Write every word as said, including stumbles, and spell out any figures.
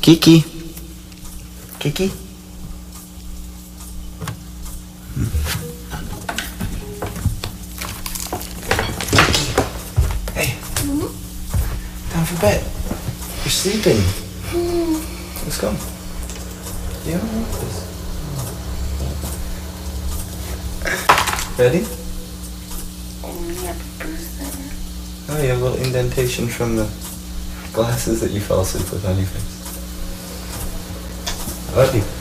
Kiki. Kiki. Hey. Mm-hmm. Time for bed. You're sleeping. Mm. Let's go. You don't want this. Ready? Oh, you have a little indentation from the glasses that you fell asleep with on your face. I love you.